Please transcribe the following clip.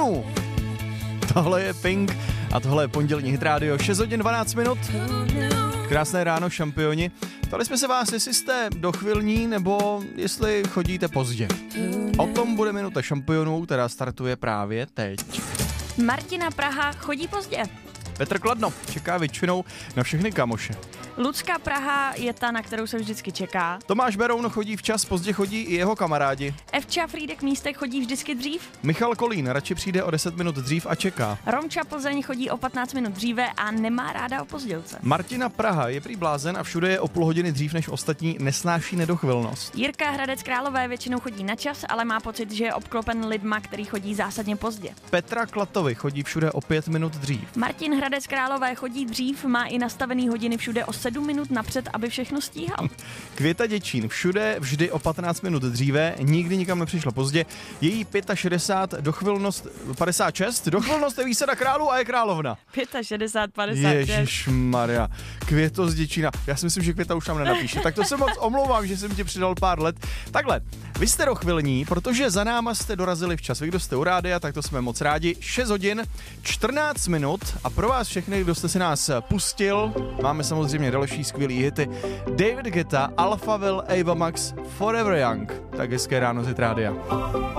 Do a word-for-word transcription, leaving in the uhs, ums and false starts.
šampionů. Tohle je Pink a tohle je pondělní Hit Radio, šest hodin dvanáct minut. Krásné ráno, šampioni. Ptali jsme se vás, jestli jste dochvilní nebo jestli chodíte pozdě. O tom bude minuta šampionů, která startuje právě teď. Martina Praha chodí pozdě. Petr Kladno čeká většinou na všechny kamoše. Lucka Praha je ta, na kterou se vždycky čeká. Tomáš Beroun chodí včas, pozdě chodí i jeho kamarádi. Evča Frýdek Místek chodí vždycky dřív. Michal Kolín radši přijde o deset minut dřív a čeká. Romča Plzeň chodí o patnáct minut dříve a nemá ráda opozdělce. Martina Praha je prý blázen a všude je o půl hodiny dřív než ostatní, nesnáší nedochvilnost. Jirka Hradec Králové většinou chodí na čas, ale má pocit, že je obklopen lidma, který chodí zásadně pozdě. Petra Klatovi chodí všude o pět minut dřív. Martin Hradec Králové chodí dřív, má i nastavený hodiny všude o sedm minut napřed, aby všechno stíhal. Květa Děčín všude vždy o patnáct minut dříve, nikdy nikam nepřišla pozdě. Její šedesát pět, dochvilnost padesát šest, dochvilnost je výsada králů a je královna. šedesát pět, padesát šest. Ježišmarja, Květo z Děčína. Já si myslím, že Květa už tam nenapíše. Tak to se moc omlouvám, že jsem ti přidal pár let. Takhle, vy jste dochvilní, protože za náma jste dorazili včas. Vy, kdo jste u rádia, tak to jsme moc rádi. šest hodin, čtrnáct minut a pro vás všechny, kdo jste si nás pustil, máme samozřejmě další skvělý hity. David Guetta, Alphaville, Ava Max, Forever Young. Tak hezké ráno z Hit Rádia.